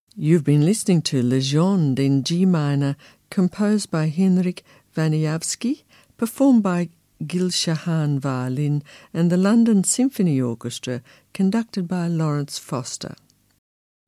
You've been listening to Legende in G minor, composed by Henryk Wieniawski, performed by Gil Shahan violin and the London Symphony Orchestra, conducted by Lawrence Foster.